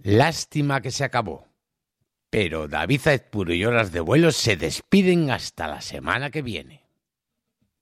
Lástima que se acabó, pero David Aizpuru y Horas de Vuelo se despiden hasta la semana que viene.